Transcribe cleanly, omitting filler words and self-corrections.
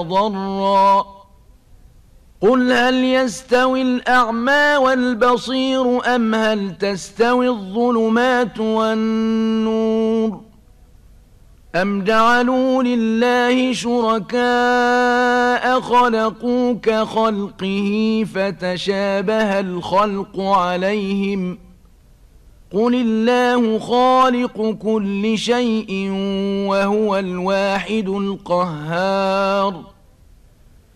ضرا قل هل يستوي الأعمى والبصير أم هل تستوي الظلمات والنور أم جعلوا لله شركاء خلقوا كخلقه فتشابه الخلق عليهم قل الله خالق كل شيء وهو الواحد القهار